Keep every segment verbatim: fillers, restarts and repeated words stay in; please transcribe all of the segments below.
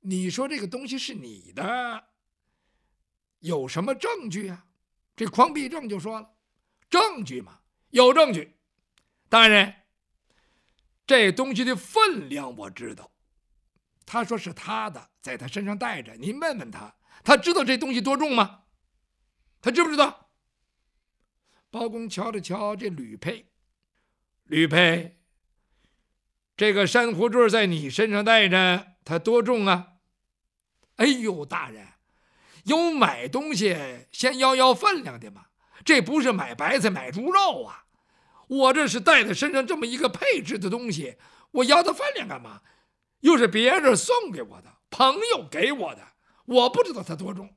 你说这个东西是你的，有什么证据啊？这匡必正就说了，证据嘛，有证据。大人，这东西的分量我知道。他说是他的，在他身上带着，您问问他，他知道这东西多重吗？他知不知道？包公瞧了瞧这吕佩，吕佩，这个珊瑚坠在你身上带着，它多重啊？哎呦，大人，有买东西先要要分量的嘛，这不是买白菜买猪肉啊！我这是带在身上这么一个配置的东西，我要它分量干嘛？又是别人送给我的，朋友给我的，我不知道它多重。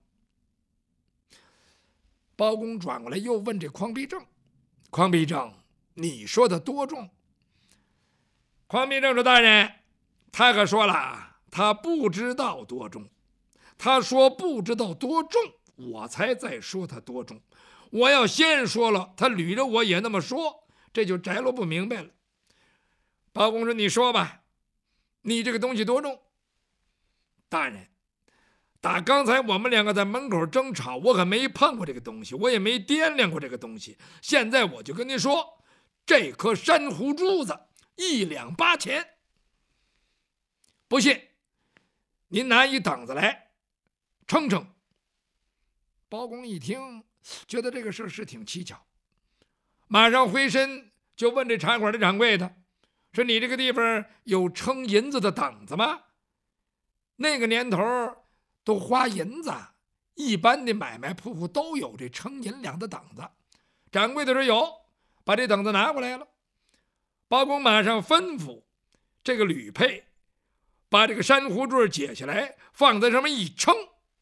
包公转过来又问这匡必正，匡必正，你说的多重？匡必正说，大人，他可说了，他不知道多重。他说不知道多重，我才在说他多重。我要先说了，他捋着我也那么说，这就摘落不明白了。包公说，你说吧，你这个东西多重？大人，打刚才我们两个在门口争吵，我可没碰过这个东西，我也没掂量过这个东西。现在我就跟您说，这颗珊瑚珠子一两八钱。不信，您拿一等子来称称。包公一听，觉得这个事是挺蹊跷，马上回身就问这茶馆的掌柜的，说你这个地方有称银子的等子吗？那个年头都花银子，一般的买卖铺户都有这称银两的等子。掌柜的说有，把这等子拿过来了。包公马上吩咐这个吕佩把这个珊瑚坠解下来，放在上面一称，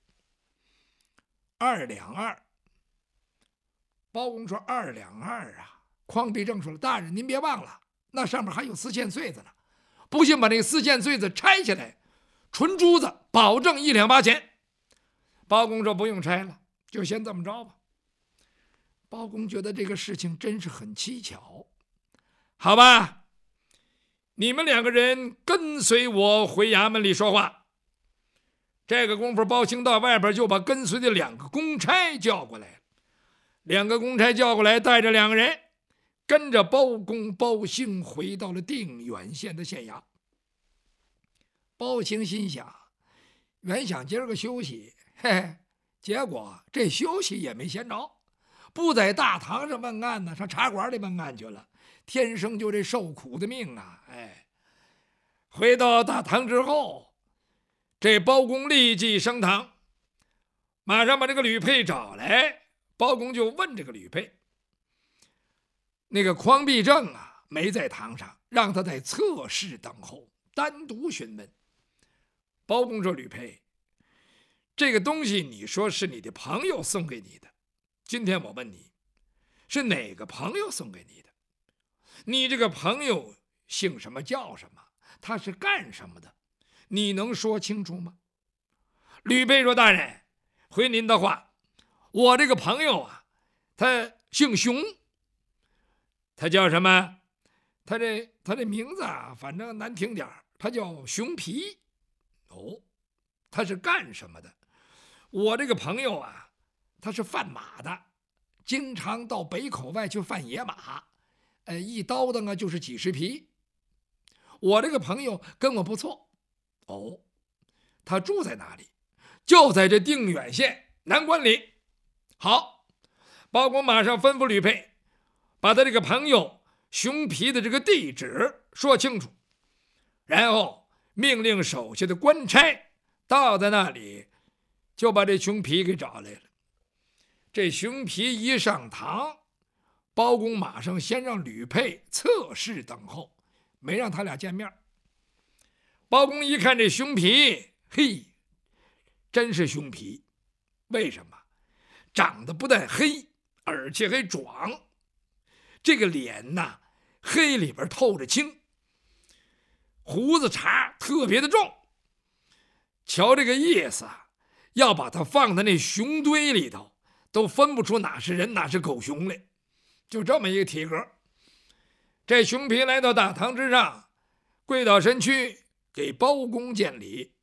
二两二。包公说二两二啊。匡必正说了，大人您别忘了，那上面还有丝线穗子呢，不信把那个丝线穗子拆下来，纯珠子保证一两八钱。包公说不用拆了，就先这么着吧。包公觉得这个事情真是很蹊跷。好吧，你们两个人跟随我回衙门里说话。这个功夫，包兴到外边就把跟随的两个公差叫过来了。两个公差叫过来，带着两个人跟着包公、包兴回到了定远县的县衙。包兴心想，原想今儿个休息，嘿嘿，结果这休息也没闲着，不在大堂上问案呢，上茶馆里问案去了。天生就这受苦的命啊！哎，回到大堂之后，这包公立即升堂，马上把这个吕佩找来。包公就问这个吕佩，那个匡必正啊没在堂上，让他在侧室等候，单独询问。包公说，吕佩，这个东西你说是你的朋友送给你的，今天我问你，是哪个朋友送给你的？你这个朋友姓什么叫什么？他是干什么的？你能说清楚吗？吕佩说，大人，回您的话，我这个朋友啊，他姓熊。他叫什么？他这他这名字啊，反正难听点，他叫熊皮。哦，他是干什么的？我这个朋友啊，他是贩马的，经常到北口外去贩野马，呃，一刀的呢就是几十匹。我这个朋友跟我不错。哦，他住在哪里？就在这定远县南关里。好，包公马上吩咐吕佩，把他这个朋友熊皮的这个地址说清楚，然后命令手下的官差到在那里，就把这熊皮给找来了。这熊皮一上堂，包公马上先让吕佩侧室等候，没让他俩见面。包公一看这熊皮，嘿，真是熊皮。为什么？长得不但黑，而且还壮。这个脸呐，黑里边透着青，胡子茬特别的重。瞧这个意思，要把它放在那熊堆里头，都分不出哪是人哪是狗熊来，就这么一个体格。这熊皮来到大堂之上，跪倒身躯给包公见礼。